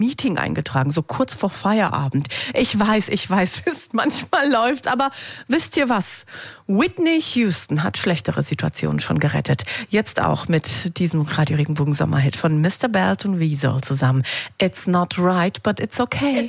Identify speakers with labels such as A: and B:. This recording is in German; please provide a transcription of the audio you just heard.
A: Meeting eingetragen, so kurz vor Feierabend. Ich weiß, es manchmal läuft, aber wisst ihr was? Whitney Houston hat schlechtere Situationen schon gerettet. Jetzt auch mit diesem Radio Regenbogen Sommerhit von Mr. Belt und Weasel zusammen. It's not right, but it's okay.